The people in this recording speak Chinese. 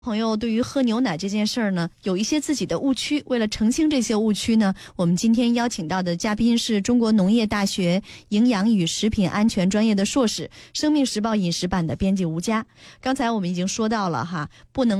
朋友对于喝牛奶这件事儿呢，有一些自己的误区。为了澄清这些误区呢，我们今天邀请到的嘉宾是中国农业大学营养与食品安全专业的硕士，生命时报饮食版的编辑吴佳。刚才我们已经说到了哈，不能